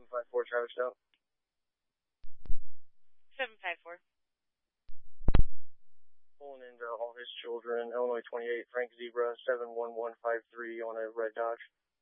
754 Travis Stout. 754. Pulling into all his children, Illinois 28, Frank Zebra, 71153 on a red Dodge.